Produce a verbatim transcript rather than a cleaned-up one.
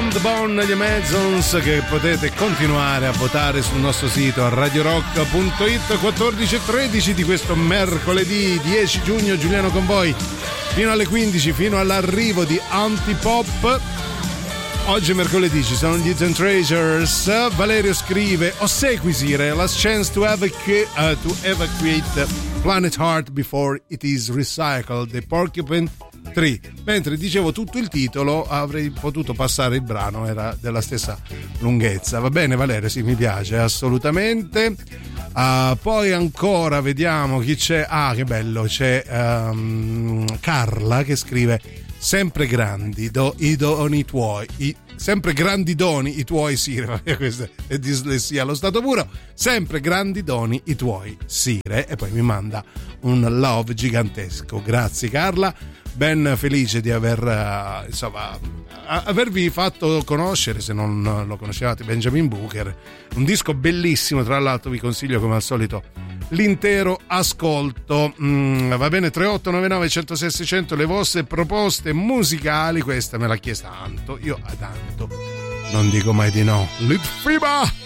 on the Bone, gli Amazons, che potete continuare a votare sul nostro sito a radio rock punto it. Quattordici e tredici di questo mercoledì dieci giugno, Giuliano con voi fino alle quindici, fino all'arrivo di Antipop. Oggi è mercoledì, ci sono gli Hidden Treasures. Valerio scrive: ossequisire last chance to, evacu- uh, to evacuate Planet Heart before it is recycled, The Porcupine Tree. Mentre dicevo tutto il titolo avrei potuto passare il brano, era della stessa lunghezza. Va bene Valerio, sì, mi piace assolutamente. Uh, poi ancora vediamo chi c'è. Ah, che bello, c'è um, Carla che scrive: sempre grandi do, i doni tuoi, i, sempre grandi doni i tuoi, Sire. Questa è dislessia allo stato puro. Sempre grandi doni i tuoi, Sire. E poi mi manda un love gigantesco. Grazie Carla, ben felice di aver uh, insomma a, avervi fatto conoscere, se non lo conoscevate, Benjamin Booker, un disco bellissimo, tra l'altro vi consiglio come al solito l'intero ascolto. Mm, va bene, tre otto nove nove uno zero sei sei zero zero le vostre proposte musicali. Questa me l'ha chiesta Anto, io ad Anto non dico mai di no. Litfiba!